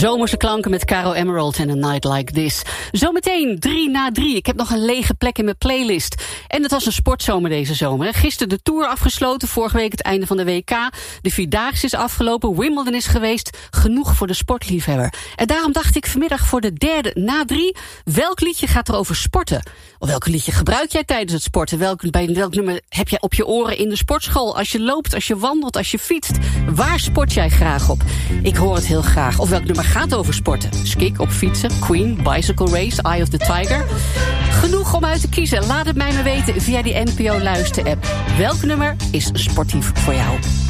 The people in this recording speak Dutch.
Zomerse klanken met Caro Emerald en A Night Like This. Zometeen 3 na 3. Ik heb nog een lege plek in mijn playlist. En het was een sportzomer deze zomer. Gisteren de Tour afgesloten, vorige week het einde van de WK. De Vierdaagse is afgelopen, Wimbledon is geweest. Genoeg voor de sportliefhebber. En daarom dacht ik vanmiddag voor de derde na 3... welk liedje gaat er over sporten? Of welk liedje gebruik jij tijdens het sporten? Bij welk nummer heb jij op je oren in de sportschool? Als je loopt, als je wandelt, als je fietst. Waar sport jij graag op? Ik hoor het heel graag. Of welk nummer gaat over sporten? Skik op fietsen, Queen, Bicycle Race, Eye of the Tiger. Genoeg om uit te kiezen. Laat het mij maar weten via die NPO Luister-app. Welk nummer is sportief voor jou?